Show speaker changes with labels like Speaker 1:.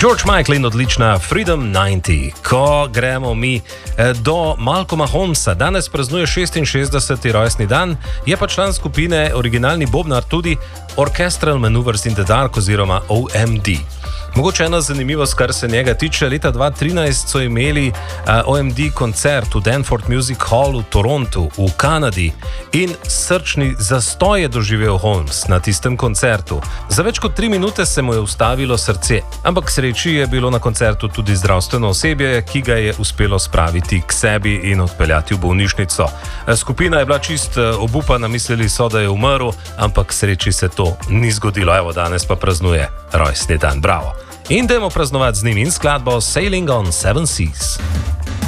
Speaker 1: George Michael in odlična Freedom 90. Ko gremo mi do Malcolma Holmesa, danes praznuje 66. rojstni dan, je pa član skupine originalni bobnar tudi Orchestral Maneuvers in the Dark oziroma OMD. Mogoče ena zanimivost, kar se njega tiče, leta 2013 so imeli OMD koncert v Danforth Music Hall v Torontu v Kanadi in srčni zastoj je doživel Holmes na tistem koncertu. Za več kot 3 minute se mu je ustavilo srce, ampak sreči je bilo na koncertu tudi zdravstveno osebje, ki ga je uspelo spraviti k sebi in odpeljati v bolnišnico. Skupina je bila čist obupana, mislili so, da je umrl, ampak sreči se to ni zgodilo. Evo, danes pa praznuje rojstni dan. Bravo! In dajmo praznovati z njim in skladbo Sailing on Seven Seas.